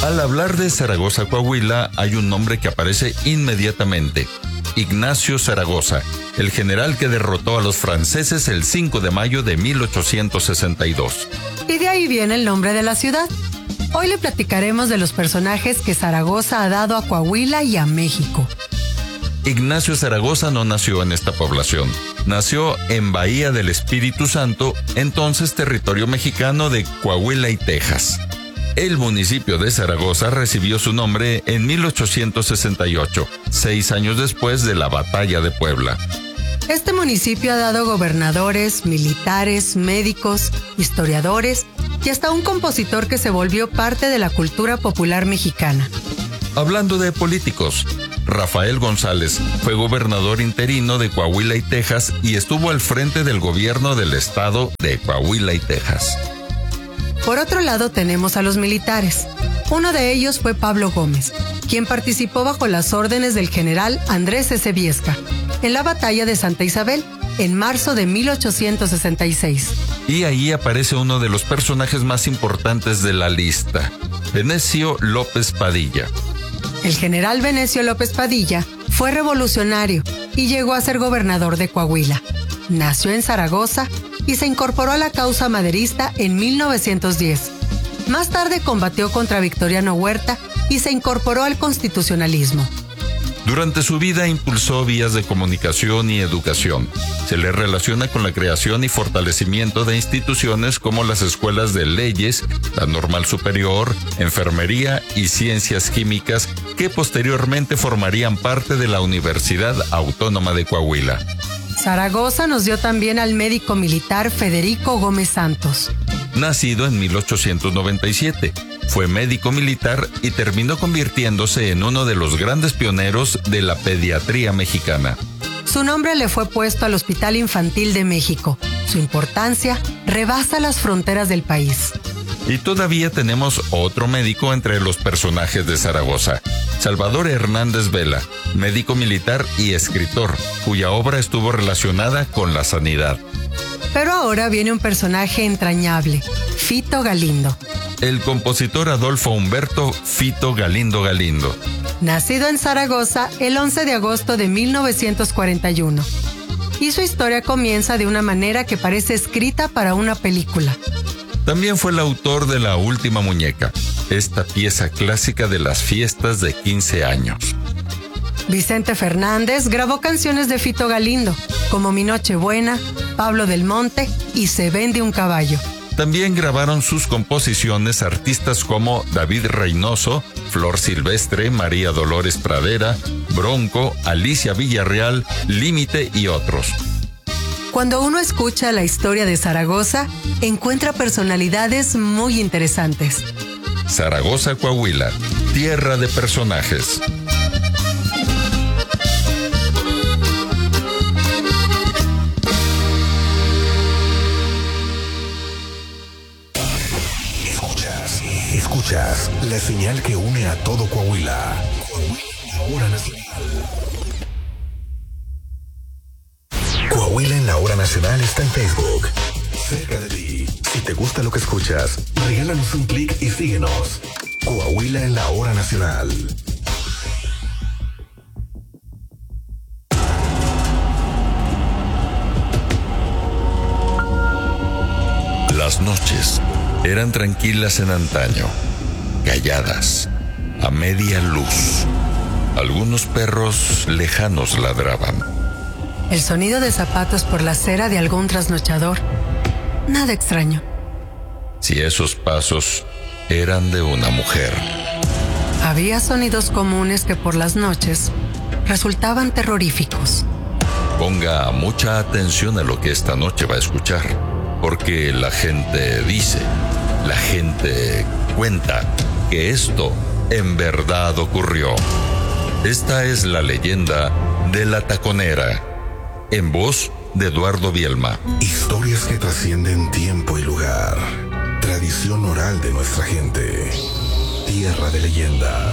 Al hablar de Zaragoza, Coahuila, hay un nombre que aparece inmediatamente: Ignacio Zaragoza, el general que derrotó a los franceses el 5 de mayo de 1862. Y de ahí viene el nombre de la ciudad. Hoy le platicaremos de los personajes que Zaragoza ha dado a Coahuila y a México. Ignacio Zaragoza no nació en esta población. Nació en Bahía del Espíritu Santo, entonces territorio mexicano de Coahuila y Texas. El municipio de Zaragoza recibió su nombre en 1868, 6 años después de la Batalla de Puebla. Este municipio ha dado gobernadores, militares, médicos, historiadores y hasta un compositor que se volvió parte de la cultura popular mexicana. Hablando de políticos, Rafael González fue gobernador interino de Coahuila y Texas y estuvo al frente del gobierno del estado de Coahuila y Texas. Por otro lado tenemos a los militares. Uno de ellos fue Pablo Gómez, quien participó bajo las órdenes del general Andrés S. Viesca en la batalla de Santa Isabel en marzo de 1866. Y ahí aparece uno de los personajes más importantes de la lista, Venecio López Padilla. El general Venecio López Padilla fue revolucionario y llegó a ser gobernador de Coahuila. Nació en Zaragoza y se incorporó a la causa maderista en 1910. Más tarde combatió contra Victoriano Huerta y se incorporó al constitucionalismo. Durante su vida impulsó vías de comunicación y educación. Se le relaciona con la creación y fortalecimiento de instituciones como las escuelas de leyes, la Normal Superior, Enfermería y Ciencias Químicas, que posteriormente formarían parte de la Universidad Autónoma de Coahuila. Zaragoza nos dio también al médico militar Federico Gómez Santos. Nacido en 1897, fue médico militar y terminó convirtiéndose en uno de los grandes pioneros de la pediatría mexicana. Su nombre le fue puesto al Hospital Infantil de México. Su importancia rebasa las fronteras del país. Y todavía tenemos otro médico entre los personajes de Zaragoza: Salvador Hernández Vela, médico militar y escritor, cuya obra estuvo relacionada con la sanidad. Pero ahora viene un personaje entrañable, Fito Galindo. El compositor Adolfo Humberto Fito Galindo Galindo. Nacido en Zaragoza el 11 de agosto de 1941. Y su historia comienza de una manera que parece escrita para una película. También fue el autor de La Última Muñeca, esta pieza clásica de las fiestas de 15 años. Vicente Fernández grabó canciones de Fito Galindo, como Mi Nochebuena, Pablo del Monte y Se Vende un Caballo. También grabaron sus composiciones artistas como David Reynoso, Flor Silvestre, María Dolores Pradera, Bronco, Alicia Villarreal, Límite y otros. Cuando uno escucha la historia de Zaragoza, encuentra personalidades muy interesantes. Zaragoza, Coahuila, tierra de personajes. Escuchas la señal que une a todo Coahuila. Coahuila en la hora nacional. Coahuila en la hora nacional está en Facebook. Cerca de ti. Si te gusta lo que escuchas, regálanos un clic y síguenos. Coahuila en la hora nacional. Las noches eran tranquilas en antaño, calladas, a media luz. Algunos perros lejanos ladraban. El sonido de zapatos por la acera de algún trasnochador. Nada extraño. Si esos pasos eran de una mujer. Había sonidos comunes que por las noches resultaban terroríficos. Ponga mucha atención a lo que esta noche va a escuchar, porque la gente dice, la gente cuenta que esto en verdad ocurrió. Esta es la leyenda de La Taconera, en voz de Eduardo Bielma. Historias que trascienden tiempo y lugar. Tradición oral de nuestra gente. Tierra de leyendas.